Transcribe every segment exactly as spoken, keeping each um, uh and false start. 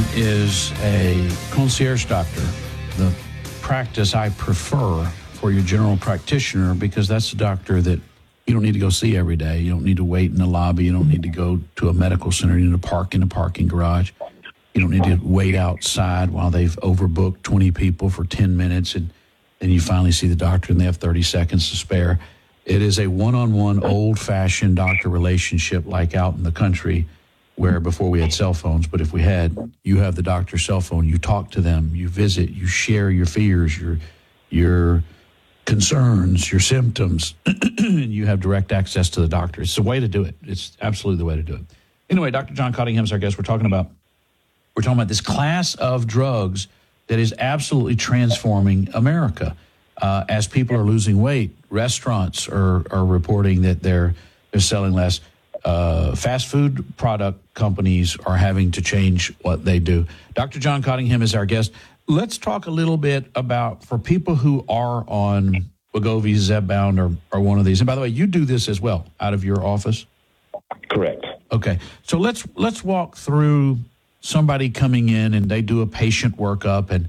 is a concierge doctor, the practice I prefer for your general practitioner, because that's a doctor that you don't need to go see every day. You don't need to wait in the lobby. You don't need to go to a medical center. You need to park in a parking garage. You don't need to wait outside while they've overbooked twenty people for ten minutes, and then you finally see the doctor and they have thirty seconds to spare. It is a one-on-one, old-fashioned doctor relationship like out in the country where before we had cell phones, but if we had, you have the doctor's cell phone, you talk to them, you visit, you share your fears, your your concerns, your symptoms, and you have direct access to the doctor. It's the way to do it. It's absolutely the way to do it. Anyway, Doctor John Cottingham is our guest. We're talking about we're talking about this class of drugs that is absolutely transforming America. Uh, as people are losing weight, restaurants are, are reporting that they're they're selling less. Uh, fast food product companies are having to change what they do. Doctor John Cottingham is our guest. Let's talk a little bit about, for people who are on Wegovy, Zepbound, or, or one of these. And by the way, you do this as well out of your office? Correct. Okay. So let's let's walk through somebody coming in and they do a patient workup and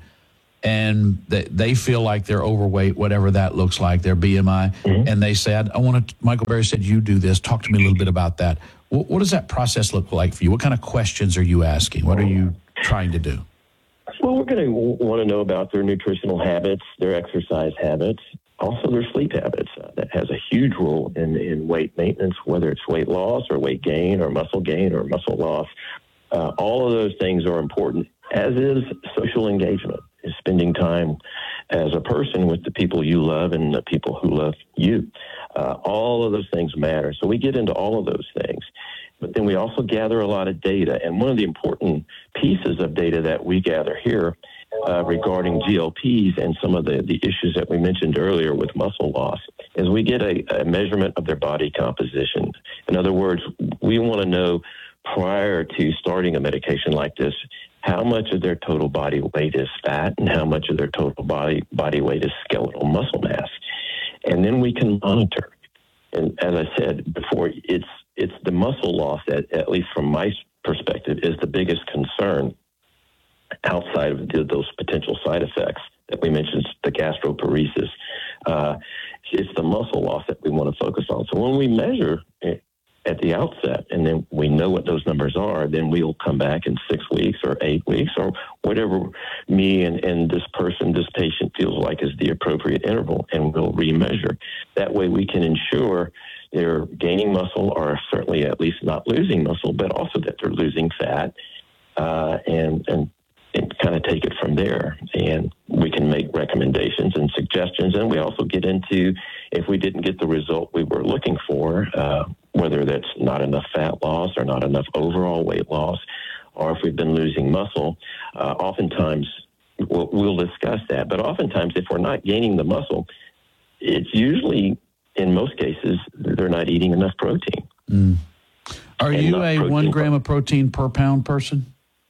and they, they feel like they're overweight, whatever that looks like, their B M I, mm-hmm. and they said, I want to, Michael Berry said, you do this. Talk to me a little bit about that. What, what does that process look like for you? What kind of questions are you asking? What are you trying to do? Well, we're going to want to know about their nutritional habits, their exercise habits, also their sleep habits. Uh, that has a huge role in, in weight maintenance, whether it's weight loss or weight gain or muscle gain or muscle loss. Uh, all of those things are important, as is social engagement, is spending time as a person with the people you love and the people who love you. Uh, all of those things matter. So we get into all of those things. But then we also gather a lot of data. And one of the important pieces of data that we gather here uh, regarding G L Ps and some of the, the issues that we mentioned earlier with muscle loss is we get a, a measurement of their body composition. In other words, we want to know prior to starting a medication like this, how much of their total body weight is fat and how much of their total body body weight is skeletal muscle mass. And then we can monitor. And as I said before, it's it's the muscle loss that, at least from my perspective, is the biggest concern outside of the, those potential side effects that we mentioned, the gastroparesis. Uh, it's the muscle loss that we want to focus on. So when we measure it at the outset, and then we know what those numbers are, then we'll come back in six weeks or eight weeks or whatever me and, and this person, this patient feels like is the appropriate interval, and we'll remeasure. That way we can ensure they're gaining muscle or certainly at least not losing muscle, but also that they're losing fat uh, and, and, and kind of take it from there. And we can make recommendations and suggestions. And we also get into, if we didn't get the result we were looking for, uh, whether that's not enough fat loss or not enough overall weight loss, or if we've been losing muscle, uh, oftentimes we'll, we'll discuss that. But oftentimes, if we're not gaining the muscle, it's usually, in most cases, they're not eating enough protein. Mm. Are and you a one gram of protein per pound person?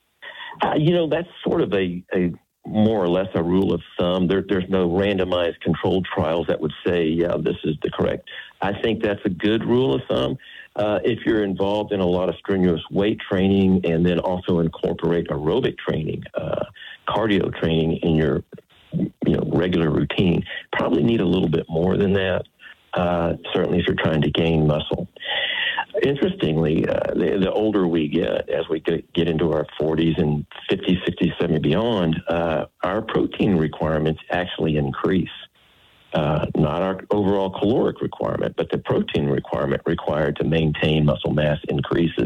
Uh, you know, that's sort of a, a more or less a rule of thumb. There, there's no randomized controlled trials that would say, yeah, this is the correct. I think that's a good rule of thumb. Uh, if you're involved in a lot of strenuous weight training and then also incorporate aerobic training, uh, cardio training in your you know regular routine, probably need a little bit more than that, uh, certainly if you're trying to gain muscle. Interestingly, uh, the, the older we get, as we get, get into our forties and fifties, sixties, seventies, beyond, uh, our protein requirements actually increase. Uh, not our overall caloric requirement, but the protein requirement required to maintain muscle mass increases.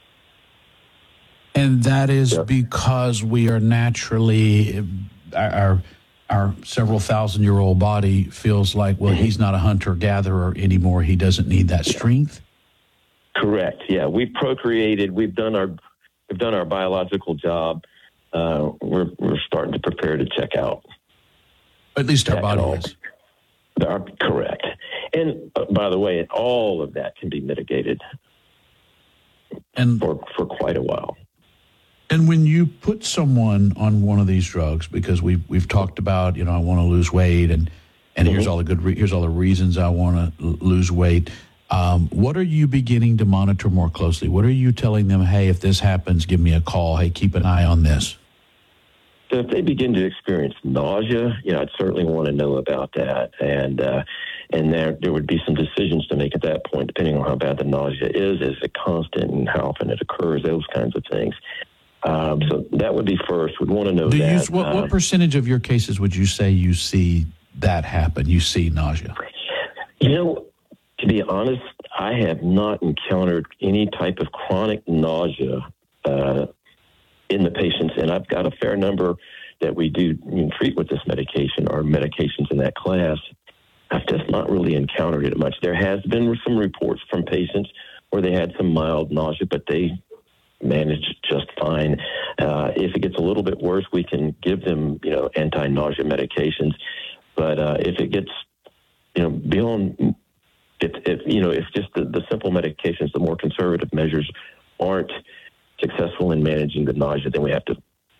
And that is yep. because we are naturally, our our several thousand year old body feels like, well, mm-hmm. he's not a hunter-gatherer anymore. He doesn't need that strength. Correct. Yeah, we've procreated. We've done our we've done our biological job. Uh, we're we're starting to prepare to check out. At least our body is. Are correct. And uh, by the way, all of that can be mitigated and for for quite a while. And when you put someone on one of these drugs, because we've we've talked about, you know, I want to lose weight, and and mm-hmm. here's all the good re- here's all the reasons I want to l- lose weight. Um, what are you beginning to monitor more closely? What are you telling them, hey, if this happens, give me a call. Hey, keep an eye on this. So if they begin to experience nausea, you know, I'd certainly want to know about that. And uh, and there there would be some decisions to make at that point, depending on how bad the nausea is. Is it constant and how often it occurs? Those kinds of things. Um, so that would be first. We'd want to know Do that. You, what, uh, what percentage of your cases would you say you see that happen? You see nausea? You know, to be honest, I have not encountered any type of chronic nausea uh, in the patients, and I've got a fair number that we do you know, treat with this medication or medications in that class. I've just not really encountered it much. There has been some reports from patients where they had some mild nausea, but they managed just fine. Uh, if it gets a little bit worse, we can give them, you know, anti-nausea medications. But uh, if it gets, you know, beyond, if, if you know, if just the, the simple medications, the more conservative measures aren't successful in managing the nausea, then we have to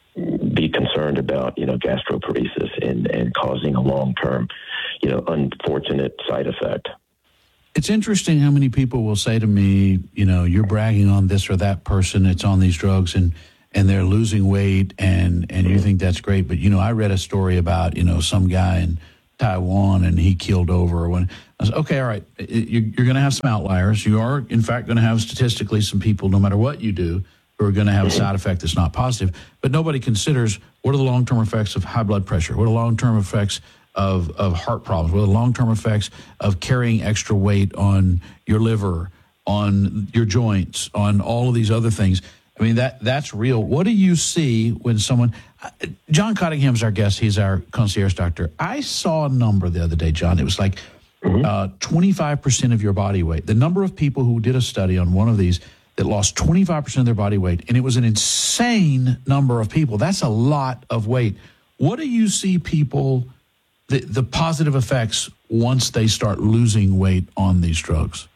be concerned about, you know, gastroparesis and, and causing a long-term, you know, unfortunate side effect. It's interesting how many people will say to me, you know, you're bragging on this or that person that's on these drugs and, and they're losing weight and, and you think that's great. But, you know, I read a story about, you know, some guy in Taiwan and he keeled over. When I was, okay, all right, you're, you're going to have some outliers. You are, in fact, going to have statistically some people, no matter what you do, who are going to have a side effect that's not positive. But nobody considers what are the long-term effects of high blood pressure? What are the long-term effects of, of heart problems? What are the long-term effects of carrying extra weight on your liver, on your joints, on all of these other things? I mean, that that's real. What do you see when someone... John Cottingham's our guest. He's our concierge doctor. I saw a number the other day, John. It was like mm-hmm. uh, twenty-five percent of your body weight. The number of people who did a study on one of these that lost twenty-five percent of their body weight, and it was an insane number of people. That's a lot of weight. What do you see people, the, the positive effects once they start losing weight on these drugs?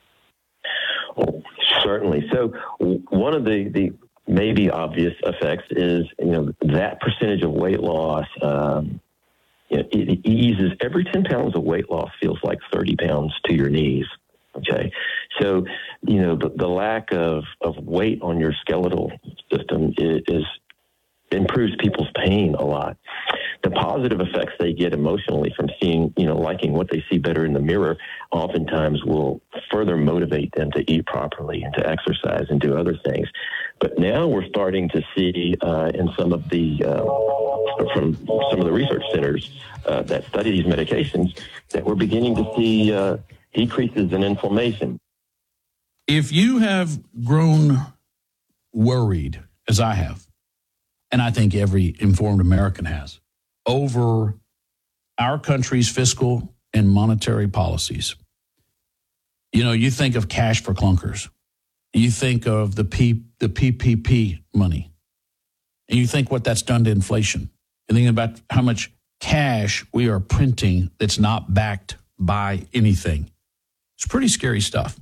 Oh, certainly. So one of the, the maybe obvious effects is, you know, that percentage of weight loss, um, you know, it, it eases. Every ten pounds of weight loss feels like thirty pounds to your knees. Okay. So, you know, the, the lack of, of weight on your skeletal system is, is improves people's pain a lot. The positive effects they get emotionally from seeing, you know, liking what they see better in the mirror, oftentimes will further motivate them to eat properly and to exercise and do other things. But now we're starting to see uh, in some of the, uh, from some of the research centers uh, that study these medications, that we're beginning to see uh, decreases in inflammation. If you have grown worried, as I have, and I think every informed American has, over our country's fiscal and monetary policies, you know, you think of cash for clunkers. You think of the P, the P P P money, and you think what that's done to inflation. You think about how much cash we are printing that's not backed by anything. It's pretty scary stuff.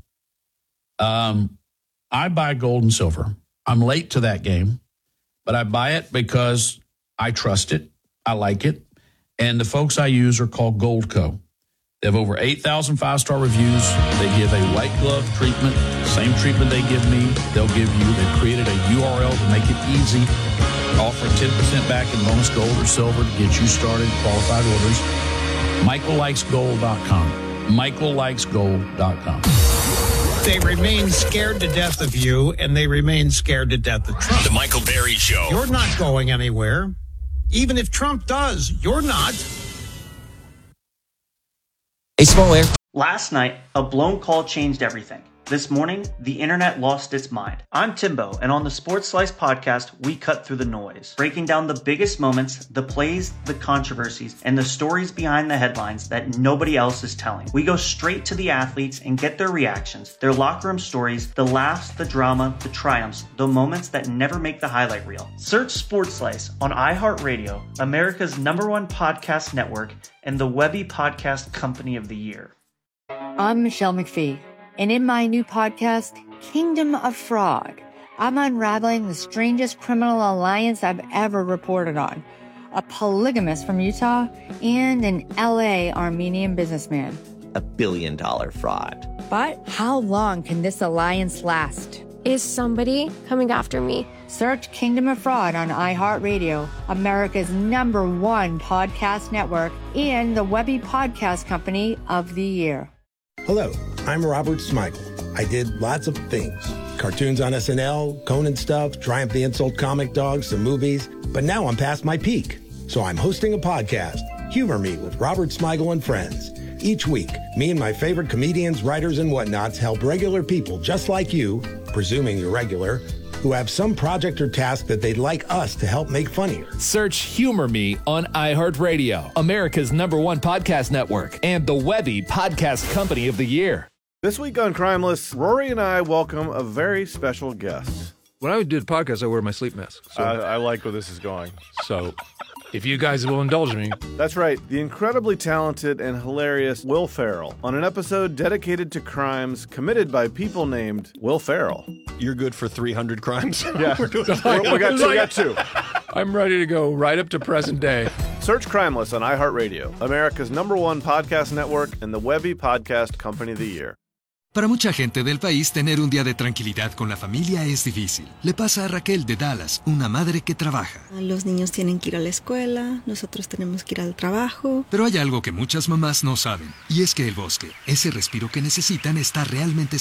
Um, I buy gold and silver. I'm late to that game, but I buy it because I trust it. I like it. And the folks I use are called Goldco. They have over eight thousand five-star reviews. They give a white glove treatment, same treatment they give me, they'll give you. They've created a U R L to make it easy, offering ten percent back in bonus gold or silver to get you started, qualified orders. Michael Likes Gold dot com. Michael Likes Gold dot com. They remain scared to death of you, and they remain scared to death of Trump. The Michael Berry Show. You're not going anywhere. Even if Trump does, you're not. A small air. Last night, a blown call changed everything. This morning, the internet lost its mind. I'm Timbo, and on the Sports Slice podcast, we cut through the noise, breaking down the biggest moments, the plays, the controversies, and the stories behind the headlines that nobody else is telling. We go straight to the athletes and get their reactions, their locker room stories, the laughs, the drama, the triumphs, the moments that never make the highlight reel. Search Sports Slice on iHeartRadio, America's number one podcast network, and the Webby Podcast Company of the Year. I'm Michelle McPhee. And in my new podcast, Kingdom of Frog, I'm unraveling the strangest criminal alliance I've ever reported on. A polygamist from Utah and an L A Armenian businessman. A billion dollar fraud. But how long can this alliance last? Is somebody coming after me? Search Kingdom of Fraud on iHeartRadio, America's number one podcast network, and the Webby Podcast Company of the Year. Hello, I'm Robert Smigel. I did lots of things. Cartoons on S N L, Conan stuff, Triumph the Insult Comic Dog, some movies. But now I'm past my peak. So I'm hosting a podcast, Humor Me with Robert Smigel and Friends. Each week, me and my favorite comedians, writers, and whatnots help regular people just like you, presuming you're regular, who have some project or task that they'd like us to help make funnier. Search Humor Me on iHeartRadio, America's number one podcast network, and the Webby Podcast Company of the Year. This week on Crimeless, Rory and I welcome a very special guest. When I do the podcast, I wear my sleep mask. So, I, I like where this is going. So, if you guys will indulge me. That's right, the incredibly talented and hilarious Will Ferrell on an episode dedicated to crimes committed by people named Will Ferrell. You're good for three hundred crimes? Yeah, we're doing we're, we, got two, we got two. I'm ready to go right up to present day. Search Crimeless on iHeartRadio, America's number one podcast network and the Webby Podcast Company of the Year. Para mucha gente del país, tener un día de tranquilidad con la familia es difícil. Le pasa a Raquel de Dallas, una madre que trabaja. Los niños tienen que ir a la escuela, nosotros tenemos que ir al trabajo. Pero hay algo que muchas mamás no saben, y es que el bosque, ese respiro que necesitan, está realmente